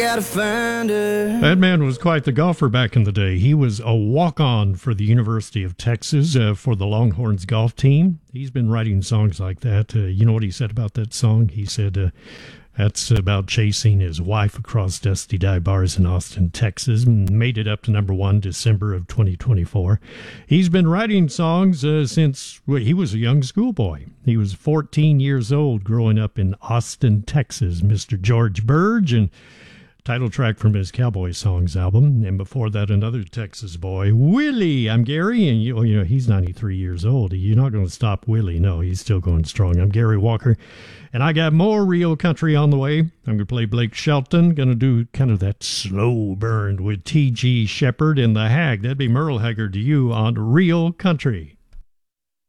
Gotta find her. That man was quite the golfer back in the day. He was a walk-on for the University of Texas for the Longhorns golf team. He's been writing songs like that. You know what he said about that song? He said that's about chasing his wife across dusty dive bars in Austin, Texas. Made it up to number one December of 2024. He's been writing songs since he was a young schoolboy. He was 14 years old growing up in Austin, Texas. Mr. George Burge, and title track from his Cowboy Songs album. And before that, another Texas boy, Willie. I'm Gary, and you know he's 93 years old. You're not going to stop Willie. No, he's still going strong. I'm Gary Walker, and I got more real country on the way. I'm going to play Blake Shelton. Going to do kind of that slow burn with T.G. Shepherd and the Hag. That'd be Merle Haggard to you on Real Country.